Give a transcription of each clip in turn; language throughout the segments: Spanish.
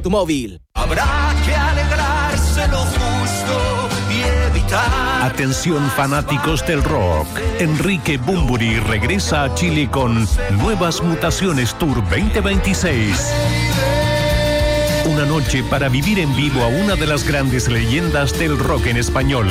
tu móvil. Habrá que alegrarse lo justo y evitar. Atención fanáticos del rock. Enrique Bunbury regresa a Chile con Nuevas Mutaciones Tour 2026. Una noche para vivir en vivo a una de las grandes leyendas del rock en español.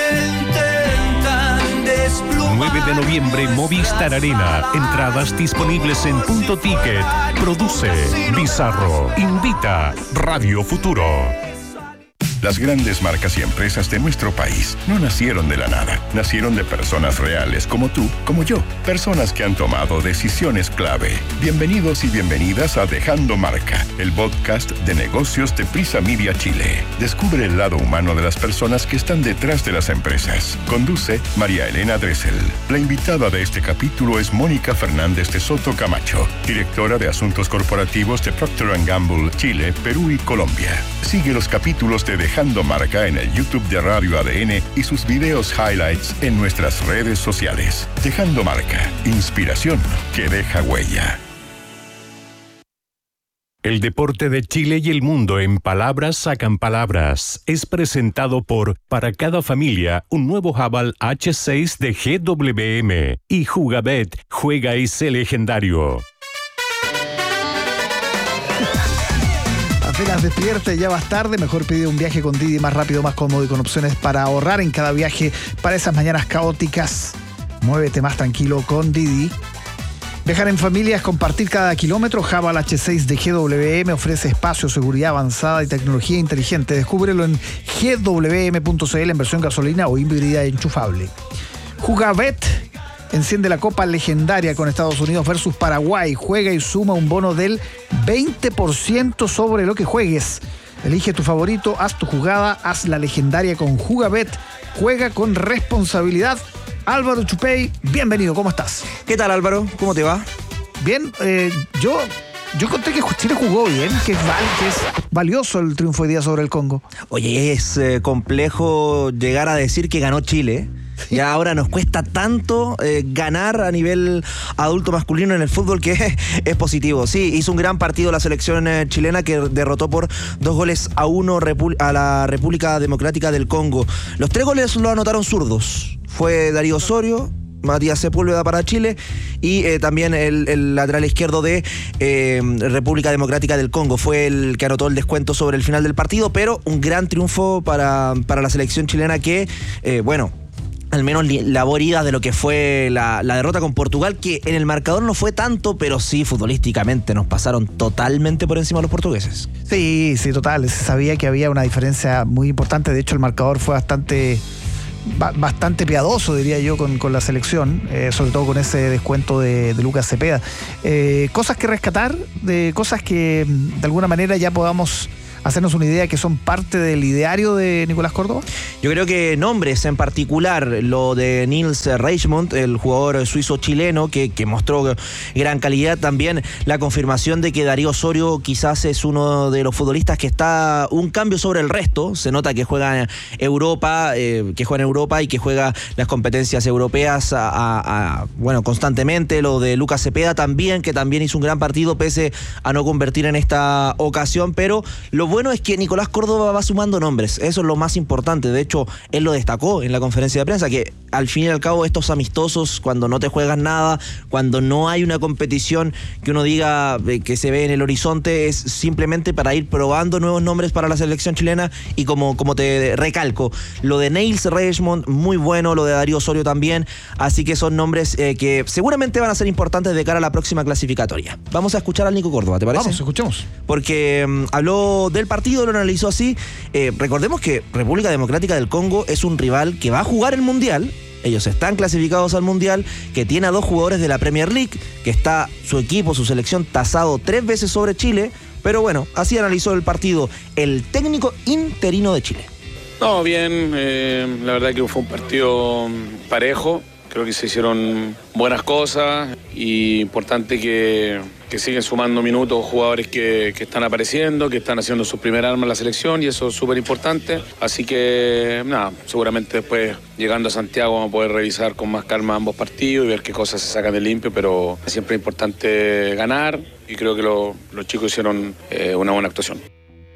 9 de noviembre, Movistar Arena. Entradas disponibles en Punto Ticket. Produce Bizarro. Invita Radio Futuro. Las grandes marcas y empresas de nuestro país no nacieron de la nada. Nacieron de personas reales como tú, como yo. Personas que han tomado decisiones clave. Bienvenidos y bienvenidas a Dejando Marca, el podcast de negocios de Prisa Media Chile. Descubre el lado humano de las personas que están detrás de las empresas. Conduce María Elena Dressel. La invitada de este capítulo es Mónica Fernández de Soto Camacho, directora de Asuntos Corporativos de Procter & Gamble, Chile, Perú y Colombia. Sigue los capítulos de Dejando Marca en el YouTube de Radio ADN y sus videos highlights en nuestras redes sociales. Dejando Marca, inspiración que deja huella. El deporte de Chile y el mundo en palabras sacan palabras. Es presentado por Para cada familia, un nuevo Haval H6 de GWM. Y Jugabet, juega y sé legendario. Apenas despierte, ya vas tarde, mejor pide un viaje con Didi, más rápido, más cómodo y con opciones para ahorrar en cada viaje para esas mañanas caóticas. Muévete más tranquilo con Didi. Viajar en familia es compartir cada kilómetro. Haval H6 de GWM ofrece espacio, seguridad avanzada y tecnología inteligente. Descúbrelo en gwm.cl en versión gasolina o híbrida enchufable. Jugabet enciende la Copa Legendaria con Estados Unidos versus Paraguay. Juega y suma un bono del 20% sobre lo que juegues. Elige tu favorito, haz tu jugada, haz la legendaria con Jugabet. Juega con responsabilidad. Álvaro Chupey, bienvenido, ¿cómo estás? ¿Qué tal, Álvaro? ¿Cómo te va? Bien, yo conté que Chile jugó bien, que es valioso el triunfo hoy día sobre el Congo. Oye, es complejo llegar a decir que ganó Chile. Y ahora nos cuesta tanto ganar a nivel adulto masculino en el fútbol que es positivo. Sí, hizo un gran partido la selección chilena que derrotó por 2-1 a la República Democrática del Congo. Los 3 goles lo anotaron zurdos. Fue Darío Osorio, Matías Sepúlveda para Chile y también el lateral izquierdo de República Democrática del Congo. Fue el que anotó el descuento sobre el final del partido, pero un gran triunfo para la selección chilena que, al menos labor ida de lo que fue la derrota con Portugal, que en el marcador no fue tanto, pero sí futbolísticamente nos pasaron totalmente por encima los portugueses. Sí, total. Se sabía que había una diferencia muy importante. De hecho, el marcador fue bastante piadoso, diría yo, con la selección, sobre todo con ese descuento de Lucas Cepeda. Cosas que rescatar, de cosas que de alguna manera ya podamos hacernos una idea que son parte del ideario de Nicolás Córdoba. Yo creo que nombres en particular, lo de Nils Reichmuth, el jugador suizo-chileno que mostró gran calidad, también la confirmación de que Darío Osorio quizás es uno de los futbolistas que está un cambio sobre el resto. Se nota que juega en Europa, y que juega las competencias europeas constantemente. Lo de Lucas Cepeda también, que también hizo un gran partido pese a no convertir en esta ocasión, pero lo bueno es que Nicolás Córdoba va sumando nombres, eso es lo más importante. De hecho, él lo destacó en la conferencia de prensa, que al fin y al cabo estos amistosos, cuando no te juegas nada, cuando no hay una competición que uno diga que se ve en el horizonte, es simplemente para ir probando nuevos nombres para la selección chilena. Y como te recalco, lo de Nils Reichmuth, muy bueno, lo de Darío Osorio también, así que son nombres que seguramente van a ser importantes de cara a la próxima clasificatoria. Vamos a escuchar al Nico Córdoba, ¿te parece? Vamos, escuchemos. Porque habló del partido, lo analizó así. Recordemos que República Democrática del Congo es un rival que va a jugar el Mundial. Ellos están clasificados al Mundial, que tiene a 2 jugadores de la Premier League, que está su equipo, su selección, tasado 3 veces sobre Chile. Pero bueno, así analizó el partido el técnico interino de Chile. No, bien, la verdad que fue un partido parejo. Creo que se hicieron buenas cosas y importante que siguen sumando minutos jugadores que están apareciendo, que están haciendo su primer arma en la selección, y eso es súper importante. Así que nada, seguramente después llegando a Santiago vamos a poder revisar con más calma ambos partidos y ver qué cosas se sacan de limpio, pero siempre es importante ganar y creo que los chicos hicieron una buena actuación.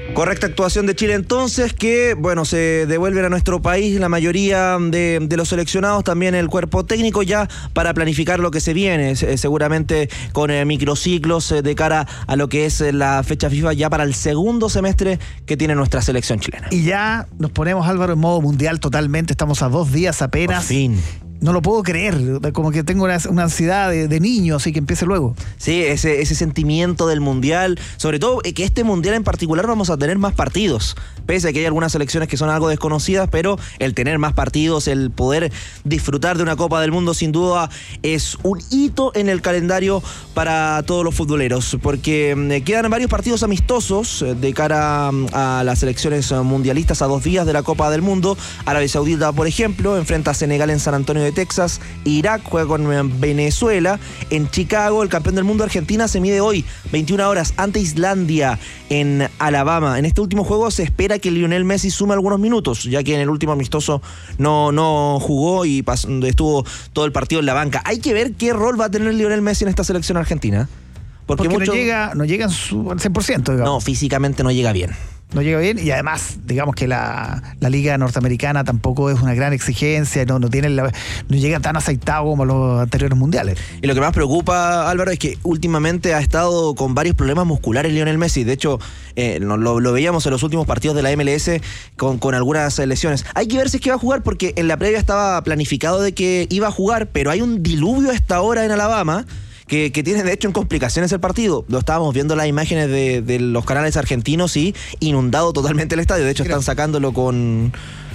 Correcta actuación de Chile entonces, que bueno, se devuelven a nuestro país la mayoría de los seleccionados, también el cuerpo técnico, ya para planificar lo que se viene, seguramente con microciclos de cara a lo que es la fecha FIFA ya para el segundo semestre que tiene nuestra selección chilena. Y ya nos ponemos, Álvaro, en modo mundial totalmente, estamos a 2 días apenas. Por fin. No lo puedo creer, como que tengo una ansiedad de niño, así que empiece luego. Sí, ese sentimiento del mundial, sobre todo que este mundial en particular vamos a tener más partidos, pese a que hay algunas selecciones que son algo desconocidas, pero el tener más partidos, el poder disfrutar de una Copa del Mundo sin duda es un hito en el calendario para todos los futboleros, porque quedan varios partidos amistosos de cara a las selecciones mundialistas a 2 días de la Copa del Mundo. Arabia Saudita, por ejemplo, enfrenta a Senegal en San Antonio de Texas. Irak juega con Venezuela en Chicago. El campeón del mundo Argentina se mide hoy 21 horas ante Islandia en Alabama. En este último juego se espera que Lionel Messi sume algunos minutos, ya que en el último amistoso no jugó y estuvo todo el partido en la banca. Hay que ver qué rol va a tener Lionel Messi en esta selección argentina, porque no llega al 100%, digamos. No, físicamente no llega bien. No llega bien, y además, digamos que la liga norteamericana tampoco es una gran exigencia, no llega tan aceitado como los anteriores mundiales. Y lo que más preocupa, Álvaro, es que últimamente ha estado con varios problemas musculares Lionel Messi. De hecho, lo veíamos en los últimos partidos de la MLS con algunas lesiones. Hay que ver si es que va a jugar, porque en la previa estaba planificado de que iba a jugar, pero hay un diluvio a esta hora en Alabama que tiene de hecho en complicaciones el partido. Lo estábamos viendo las imágenes de los canales argentinos y inundado totalmente el estadio. De hecho están sacándolo con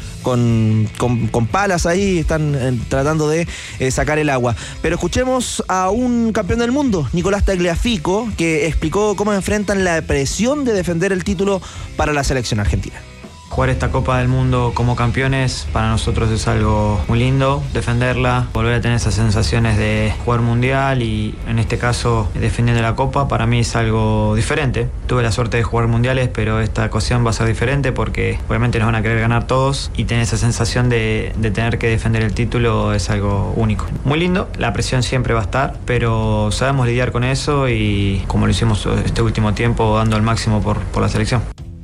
palas ahí, están tratando de sacar el agua. Pero escuchemos a un campeón del mundo, Nicolás Tagliafico, que explicó cómo enfrentan la presión de defender el título para la selección argentina. Jugar esta Copa del Mundo como campeones para nosotros es algo muy lindo, defenderla, volver a tener esas sensaciones de jugar mundial y en este caso defendiendo la Copa para mí es algo diferente. Tuve la suerte de jugar mundiales, pero esta ocasión va a ser diferente porque obviamente nos van a querer ganar todos y tener esa sensación de tener que defender el título es algo único. Muy lindo, la presión siempre va a estar, pero sabemos lidiar con eso y como lo hicimos este último tiempo dando el máximo por la selección.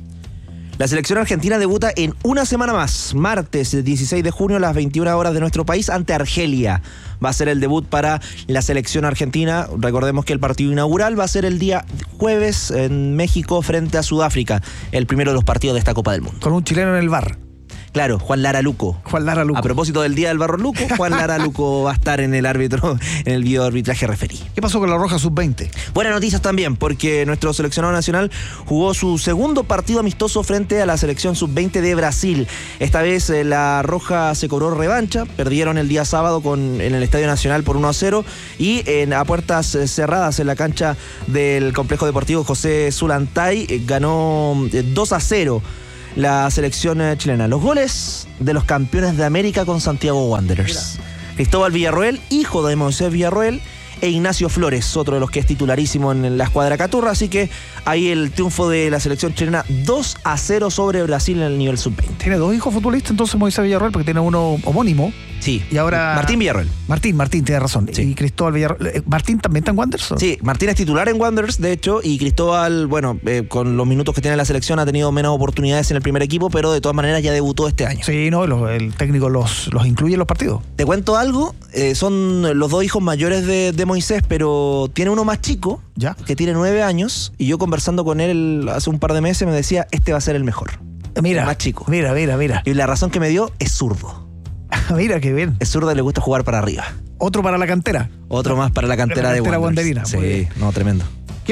La selección argentina debuta en una semana más, martes 16 de junio a las 21 horas de nuestro país ante Argelia. Va a ser el debut para la selección argentina. Recordemos que el partido inaugural va a ser el día jueves en México frente a Sudáfrica, el primero de los partidos de esta Copa del Mundo. Con un chileno en el bar. Claro, Juan Lara Luco. A propósito del Día del Barro Luco, Juan Lara Luco va a estar en el videoarbitraje referí. ¿Qué pasó con la Roja Sub-20? Buenas noticias también, porque nuestro seleccionado nacional jugó su segundo partido amistoso frente a la selección Sub-20 de Brasil. Esta vez la Roja se cobró revancha, perdieron el día sábado en el Estadio Nacional por 1-0 y a puertas cerradas en la cancha del Complejo Deportivo José Zulantay ganó 2-0. La selección chilena. Los goles de los campeones de América con Santiago Wanderers. Cristóbal Villarroel, hijo de Moisés Villarroel, e Ignacio Flores, otro de los que es titularísimo en la escuadra Caturra. Así que ahí el triunfo de la selección chilena 2-0 sobre Brasil en el nivel sub-20. Tiene 2 hijos futbolistas entonces Moisés Villarroel, porque tiene uno homónimo. Sí. Y ahora Martín Villarroel. Martín, tiene razón. Sí. Y Cristóbal Villarroel. ¿Martín también está en Wanderers? Sí, Martín es titular en Wanderers, de hecho, y Cristóbal, con los minutos que tiene la selección ha tenido menos oportunidades en el primer equipo, pero de todas maneras ya debutó este año. Sí, el técnico los incluye en los partidos. Te cuento algo, son los 2 hijos mayores de Moisés, pero tiene uno más chico, ¿ya? Que tiene 9 años, y yo conversando con él hace un par de meses me decía, este va a ser el mejor. Mira, el más chico. Mira. Y la razón que me dio es zurdo. Mira, qué bien. Es zurdo y le gusta jugar para arriba. Otro para la cantera. Otro más para la cantera de Wanderers. Wanderina. Sí, tremendo.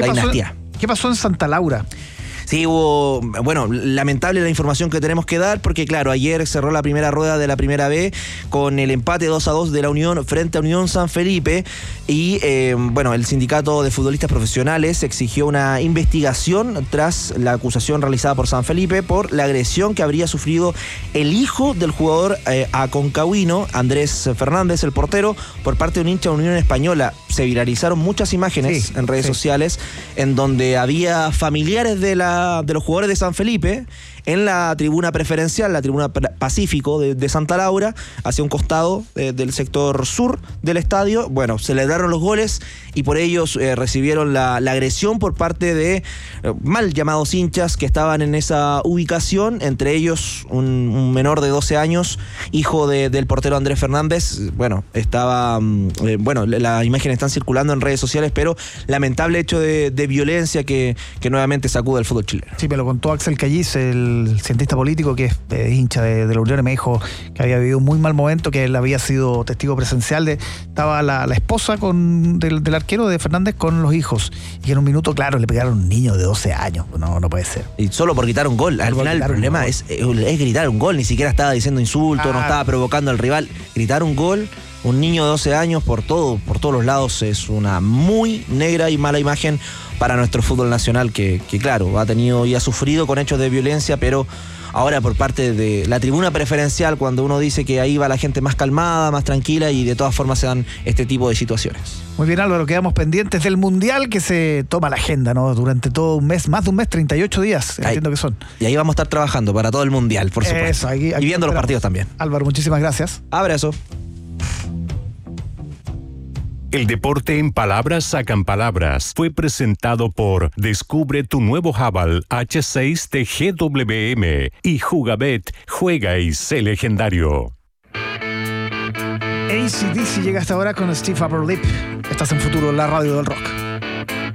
¿Qué pasó en Santa Laura? Sí, hubo, lamentable la información que tenemos que dar, porque claro, ayer cerró la primera rueda de la primera B con el empate 2-2 de la Unión frente a Unión San Felipe y el sindicato de futbolistas profesionales exigió una investigación tras la acusación realizada por San Felipe por la agresión que habría sufrido el hijo del jugador aconcagüino, Andrés Fernández, el portero, por parte de un hincha de Unión Española. se viralizaron muchas imágenes en redes sociales en donde había familiares de los jugadores de San Felipe en la tribuna preferencial, la tribuna Pacífico de Santa Laura, hacia un costado del sector sur del estadio. Bueno, celebraron los goles y por ellos recibieron la agresión por parte de mal llamados hinchas que estaban en esa ubicación, entre ellos un menor de 12 años, hijo del portero Andrés Fernández. Bueno, las imágenes están circulando en redes sociales, pero lamentable hecho de violencia que nuevamente sacude el fútbol chileno. Sí, me lo contó Axel Callis, el cientista político que es hincha de la Unión, y me dijo que había vivido un muy mal momento, que él había sido testigo presencial estaba la esposa del arquero de Fernández con los hijos, y que en un minuto, claro, le pegaron a un niño de 12 años. No puede ser. Y solo por gritar un gol. Al final el problema es gritar un gol, ni siquiera estaba diciendo insultos, no estaba provocando al rival. Gritar un gol, un niño de 12 años por todos los lados, es una muy negra y mala imagen para nuestro fútbol nacional que claro, ha tenido y ha sufrido con hechos de violencia, pero ahora por parte de la tribuna preferencial, cuando uno dice que ahí va la gente más calmada, más tranquila, y de todas formas se dan este tipo de situaciones. Muy bien, Álvaro, quedamos pendientes del Mundial que se toma la agenda, ¿no? Durante todo un mes, más de un mes, 38 días, entiendo que son. Y ahí vamos a estar trabajando para todo el Mundial, por supuesto. Eso, aquí y viendo los partidos también. Álvaro, muchísimas gracias. Abrazo. El deporte en palabras sacan palabras fue presentado por Descubre tu nuevo Haval H6 de GWM y Jugabet, juega y sé legendario. AC/DC llega hasta ahora con Steve Upper Lip. Estás en Futuro, la radio del rock.